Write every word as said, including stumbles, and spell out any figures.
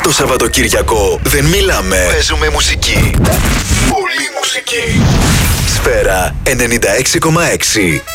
Το Σαββατοκύριακο δεν μιλάμε, παίζουμε μουσική. Πολύ μουσική. Σφαίρα ενενήντα έξι κόμμα έξι.